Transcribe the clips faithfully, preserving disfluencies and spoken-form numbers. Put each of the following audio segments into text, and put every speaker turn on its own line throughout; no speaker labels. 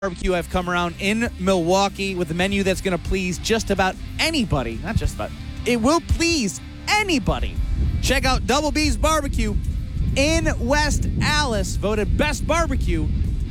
Barbecue have come around in Milwaukee with a menu that's going to please just about anybody. Not just about. It will please anybody. Check out Double B's Barbecue in West Allis, voted best barbecue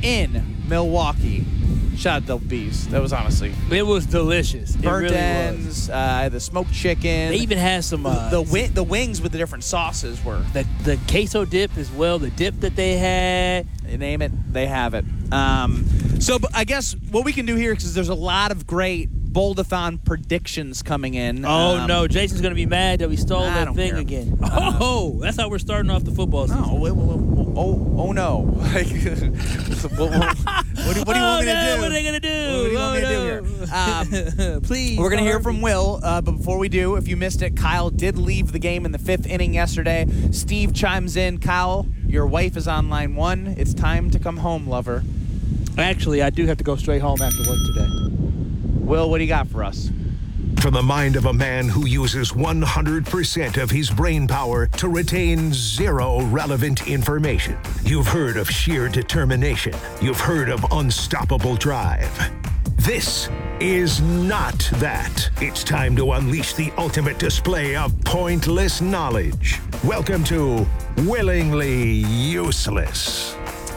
in Milwaukee. Shout out Double B's. That was honestly.
It was delicious. It
Burnt
really
ends, uh, the smoked chicken.
They even had some uh,
the wi- the wings with the different sauces were.
the the queso dip as well. The dip that they had.
You name it, they have it. Um, so but I guess what we can do here, because there's a lot of great Bold-a-thon predictions coming in.
Oh,
um,
no. Jason's going to be mad that we stole
I
that
don't
thing
care.
again.
Uh,
Oh, that's how we're starting off the football season.
No, wait, wait, wait, oh, oh no. Like, what, what, what, do, what do you
oh,
want me
no,
to do?
What are they going to do?
What do you want
oh,
me to
no.
do here? Um,
Please.
We're going to hear
don't hurt
from
me.
Will, uh, but before we do, if you missed it, Kyle did leave the game in the fifth inning yesterday. Steve chimes in. Kyle, your wife is on line one. It's time to come home, lover.
Actually, I do have to go straight home after work today.
Will, what do you got for us?
From the mind of a man who uses one hundred percent of his brain power to retain zero relevant information. You've heard of sheer determination. You've heard of unstoppable drive. This is not that. It's time to unleash the ultimate display of pointless knowledge. Welcome to Willingly Useless.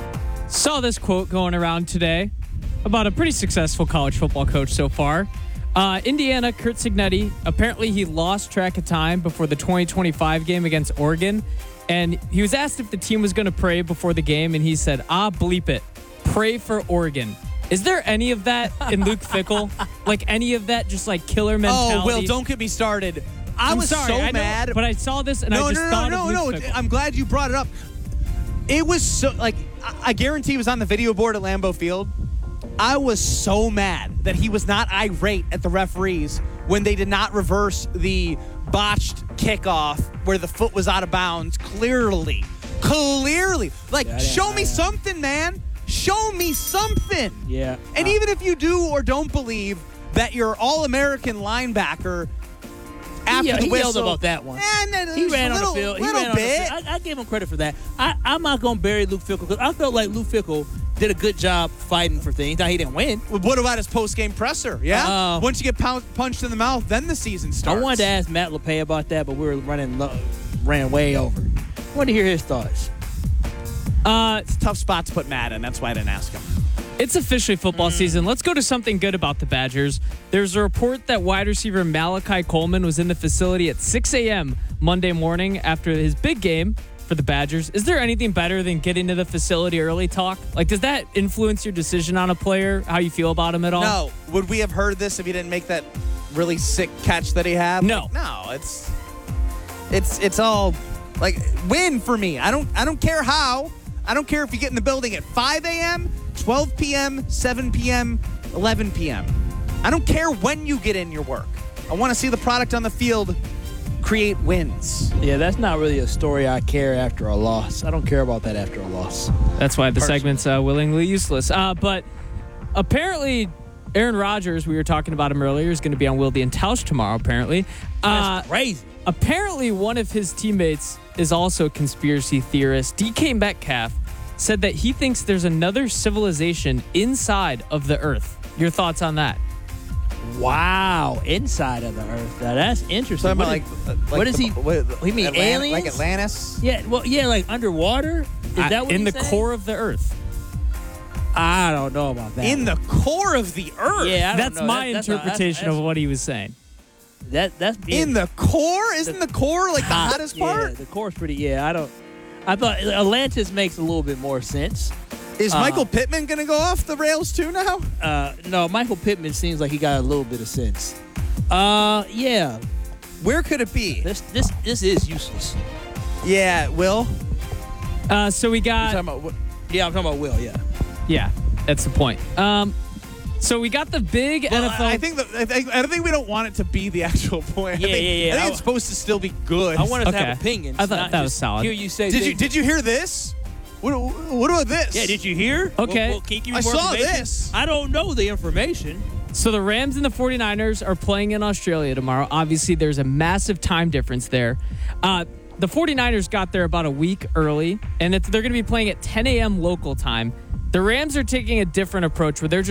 Saw this quote going around today about a pretty successful college football coach so far. Uh, Indiana, Curt Cignetti, apparently he lost track of time before the twenty twenty-five game against Oregon. And he was asked if the team was going to pray before the game, and he said, ah, bleep it. Pray for Oregon. Is there any of that in Luke Fickell? Like any of that just like killer mentality?
Oh, Will, don't get me started. I
I'm
was
sorry,
so
I know,
mad.
but I saw this and
no,
I just
no, no,
thought
no,
of
no,
Luke
no.
Fickell.
I'm glad you brought it up. It was so, like, I, I guarantee it was on the video board at Lambeau Field. I was so mad that he was not irate at the referees when they did not reverse the botched kickoff where the foot was out of bounds. Clearly. Clearly. Like,
Yeah,
show
yeah,
me
yeah.
something, man. Show me something.
Yeah.
And
Uh,
even if you do or don't believe that your All-American linebacker after
Yeah,
the
he
whistle,
yelled about that one.
Eh,
He ran
a little,
on the field. He
little
ran on the
bit.
field. I, I gave him credit for that. I, I'm not going to bury Luke Fickell because I felt like Luke Fickell did a good job fighting for things. Now, he didn't win.
What about his post-game presser? Yeah?
Uh,
Once you get pound, punched in the mouth, then the season starts.
I wanted to ask Matt LePay about that, but we were running low, ran way over. I wanted to hear his thoughts.
Uh,
It's a tough spot to put Matt in. That's why I didn't ask him.
It's officially football season. Let's go to something good about the Badgers. There's a report that wide receiver Malachi Coleman was in the facility at six a.m. Monday morning after his big game for the Badgers. Is there anything better than getting to the facility early talk? Like, does that influence your decision on a player, how you feel about him at all?
No. Would we have heard this if he didn't make that really sick catch that he had?
No.
Like, no. It's it's it's all like win for me. I don't I don't care how. I don't care if you get in the building at five a.m., twelve p.m., seven p.m., eleven p.m. I don't care when you get in your work. I want to see the product on the field create wins.
Yeah, that's not really a story I care after a loss. I don't care about that after a loss.
That's why the
Personally.
segment's uh, willingly useless. Uh, but apparently, Aaron Rodgers, we were talking about him earlier, is going to be on Wilde and Tausch tomorrow, apparently. Uh,
That's crazy.
Apparently, one of his teammates is also a conspiracy theorist. D K Metcalf said that he thinks there's another civilization inside of the Earth. Your thoughts on that?
Wow, inside of the Earth. Now, that's interesting.
Talking about
What
like,
is-
uh, like
what is
the-
he?
What,
you mean
Atlant-
aliens?
Like Atlantis?
Yeah, well, yeah, like underwater. Is
Uh,
that what
in the
he's saying?
core of the Earth?
I don't know about that.
In the core of the earth.
Yeah, I don't
That's
know.
my
That- that's a-
interpretation
that's-
of what he was saying.
That that's being,
In the core? Isn't the core like the
hot.
hottest
Yeah,
part?
the core's pretty. Yeah, I don't. I thought Atlantis makes a little bit more sense.
Is
Uh,
Michael Pittman going to go off the rails too now?
Uh, no, Michael Pittman seems like he got a little bit of sense. Uh, yeah,
Where could it be?
this this this is useless.
Yeah, Will.
Uh, so we
You're
got...
talking about what-
Yeah, I'm talking about Will. Yeah.
Yeah, that's the point. Um, so we got the big
Well,
N F L...
I think that I think I don't think we don't want it to be the actual point.
Yeah,
I think,
yeah, yeah.
I think
I-
it's supposed to still be good.
I want us to
Okay.
have opinions.
I thought
not
that was
just
solid.
Hear you say?
Did you
things.
did you hear this? What what about this?
Yeah, did you hear?
Okay.
Well, well, can you give me
I
more
saw
information?
this.
I don't know the information.
So the Rams and the 49ers are playing in Australia tomorrow. Obviously, there's a massive time difference there. Uh, the 49ers got there about a week early, and it's, they're going to be playing at ten a.m. local time. The Rams are taking a different approach where they're just